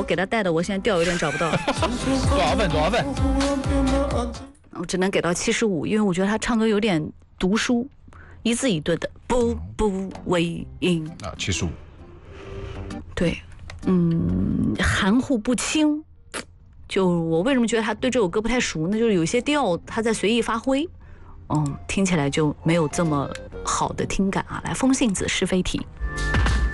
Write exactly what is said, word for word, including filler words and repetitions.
给他带的，我现在调有点找不到。 多少分？多少分？ 我只能给到七十五，因为我觉得他唱歌有点读书，一字一顿的，步步为营啊，七十五。 对，嗯，含糊不清。就我为什么觉得他对这首歌不太熟呢？就是有些调他在随意发挥，嗯，听起来就没有这么好的听感啊。来，风信子是非题。